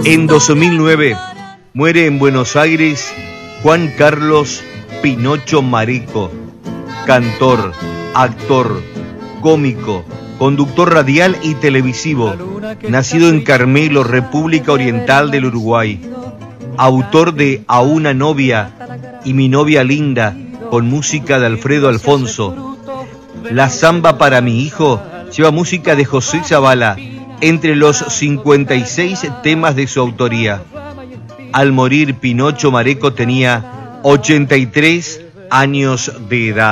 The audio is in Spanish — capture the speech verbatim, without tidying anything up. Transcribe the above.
En dos mil nueve muere en Buenos Aires Juan Carlos Pinocho Mareco, cantor, actor, cómico, conductor radial y televisivo, nacido en Carmelo, República Oriental del Uruguay, autor de A una novia y Mi novia linda, con música de Alfredo Alfonso. La samba para mi hijo lleva música de José Zavala, entre los cincuenta y seis temas de su autoría. Al morir, Pinocho Mareco tenía ochenta y tres años de edad.